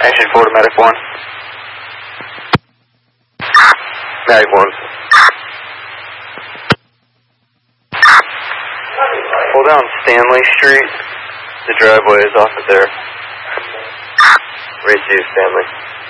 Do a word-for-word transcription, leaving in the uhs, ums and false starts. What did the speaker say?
Action four to Medic one. Medic one. Hold down Stanley Street. The driveway is off of there. Race two, Stanley.